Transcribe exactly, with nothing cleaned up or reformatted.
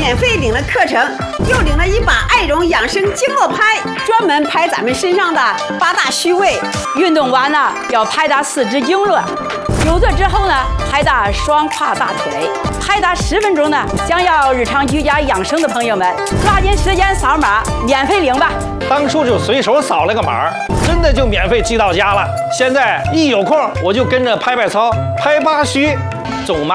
免费领了课程，又领了一把爱绒养生经络拍，专门拍咱们身上的八大虚位。 运动完呢，要拍打四肢经络；久坐之后呢，拍打双胯大腿，拍打十分钟呢。想要日常居家养生的朋友们，抓紧时间扫码免费领吧。 当初就随手扫了个码，真的就免费寄到家了。现在一有空我就跟着拍拍操，拍八虚，总麻。